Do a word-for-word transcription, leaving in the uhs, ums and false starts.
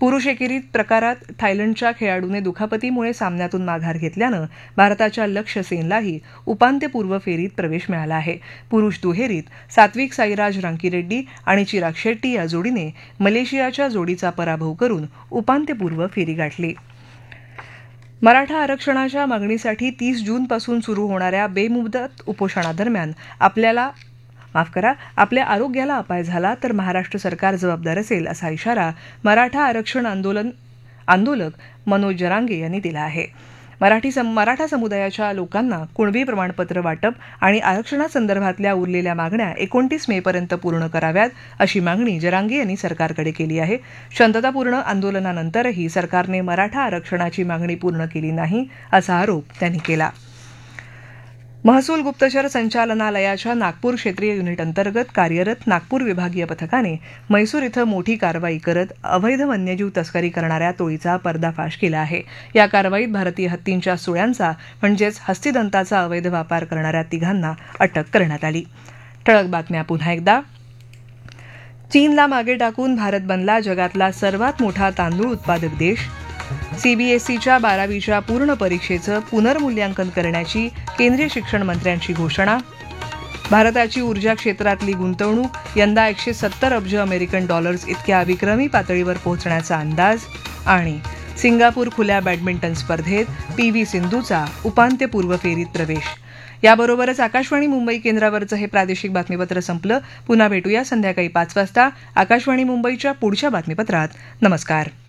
पुरुष एकेरीत प्रकारात थायलंडच्या खेळाडूने दुखापतीमुळे सामन्यातून माघार घेतल्यानं भारताच्या लक्ष्य सेनलाही उपांत्यपूर्व फेरीत प्रवेश मिळाला आहे. पुरुष दुहेरीत सात्विक साईराज रांकीरेड्डी आणि चिराग शेट्टी या जोडीने मलेशियाच्या जोडीचा पराभव करून उपांत्यपूर्व फेरी गाठली. मराठा आरक्षणाच्या मागणीसाठी तीस जूनपासून सुरू होणाऱ्या बेमुदत उपोषणादरम्यान आपल्याला माफ करा आपल्या आरोग्याला अपाय झाला तर महाराष्ट्र सरकार जबाबदार असेल असा इशारा मराठा आरक्षण आंदोलन आंदोलक मनोज जरांगे यांनी दिला आहे. मराठी सम, मराठा समुदायाच्या लोकांना कुणबी प्रमाणपत्र वाटप आणि आरक्षणासंदर्भातल्या उरलेल्या मागण्या एकोणतीस मे पर्यंत पूर्ण कराव्यात अशी मागणी जरांगे यांनी सरकारकडे केली आहे. शांततापूर्ण आंदोलनानंतरही सरकारने मराठा आरक्षणाची मागणी पूर्ण केली नाही असा आरोप त्यांनी केला. महसूल गुप्तचर संचालनालयाच्या नागपूर क्षेत्रीय युनिट अंतर्गत कार्यरत नागपूर विभागीय पथकाने म्हैसूर इथं मोठी कारवाई करत अवैध वन्यजीव तस्करी करणाऱ्या टोळीचा पर्दाफाश केला आहे. या कारवाईत भारतीय हत्तींच्या सुळ्यांचा म्हणजेच हस्तिदंताचा अवैध व्यापार करणाऱ्या तिघांना अटक करण्यात आली. ठळक बातम्या पुन्हा एकदा. चीनला मागे टाकून भारत बनला जगातला सर्वात मोठा तांदूळ उत्पादक देश. सीबीएसईच्या बारावीच्या पूर्ण परीक्षेचं पुनर्मूल्यांकन करण्याची केंद्रीय शिक्षण मंत्र्यांची घोषणा. भारताची ऊर्जा क्षेत्रातली गुंतवणूक यंदा एकशे सत्तर अब्ज अमेरिकन डॉलर्स इतक्या विक्रमी पातळीवर पोहोचण्याचा अंदाज. आणि सिंगापूर खुल्या बॅडमिंटन स्पर्धेत पी व्ही सिंधूचा उपांत्यपूर्व फेरीत प्रवेश. याबरोबरच आकाशवाणी मुंबई केंद्रावरचं हे प्रादेशिक बातमीपत्र संपलं. पुन्हा भेटूया संध्याकाळी पाच वाजता आकाशवाणी मुंबईच्या पुढच्या बातमीपत्रात. नमस्कार.